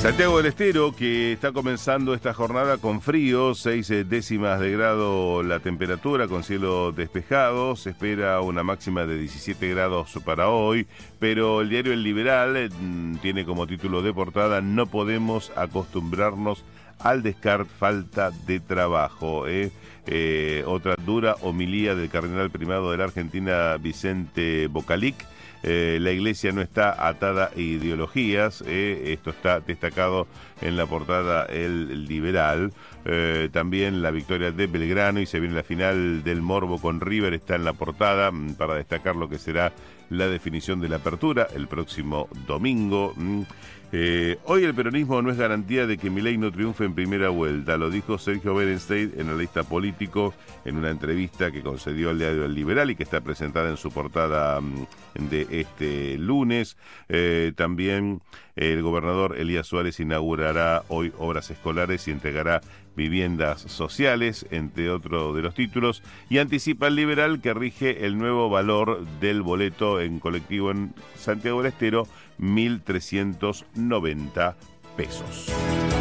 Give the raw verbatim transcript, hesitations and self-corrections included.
Santiago del Estero, que está comenzando esta jornada con frío, seis décimas de grado la temperatura, con cielo despejado. Se espera una máxima de diecisiete grados para hoy, pero el diario El Liberal eh, tiene como título de portada: no podemos acostumbrarnos al descart, falta de trabajo. ¿eh? Eh, otra dura homilía del cardenal primado de la Argentina, Vicente Bocalic. Eh, la iglesia no está atada a ideologías, eh, esto está destacado en la portada El Liberal. Eh, también la victoria de Belgrano, y se viene la final del Morbo con River, está en la portada, mm, para destacar lo que será la definición de la apertura el próximo domingo. Mm. Eh, hoy el peronismo no es garantía de que Milei no triunfe en primera vuelta, lo dijo Sergio Berenstein, analista político, en una entrevista que concedió al diario El Liberal y que está presentada en su portada mm, de este lunes. Eh, también el gobernador Elías Suárez inaugurará hoy obras escolares y entregará viviendas sociales, entre otros de los títulos, y anticipa El Liberal que rige el nuevo valor del boleto en colectivo en Santiago del Estero, mil trescientos noventa pesos.